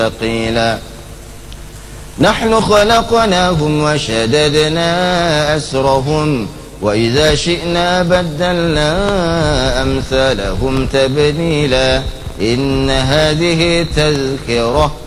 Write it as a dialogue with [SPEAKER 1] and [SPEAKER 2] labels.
[SPEAKER 1] قيلا نحن خلقناهم وشددنا أسرهم وإذا شئنا بدلنا أمثالهم تبديلا إن هذه تذكرة